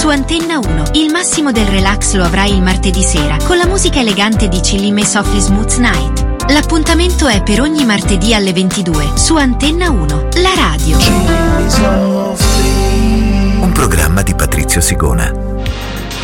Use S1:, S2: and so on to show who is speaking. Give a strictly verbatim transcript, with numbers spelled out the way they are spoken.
S1: Su Antenna uno, il massimo del relax lo avrai il martedì sera, con la musica elegante di Chillime Softly Smooth Night. L'appuntamento è per ogni martedì alle ventidue, su Antenna uno, la radio.
S2: Un programma di Patrizio Sigona.